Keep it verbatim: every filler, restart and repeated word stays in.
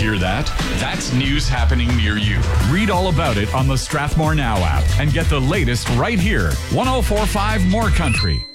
Hear that? That's news happening near you. Read all about it on the Strathmore Now app and get the latest right here. ten forty-five More Country.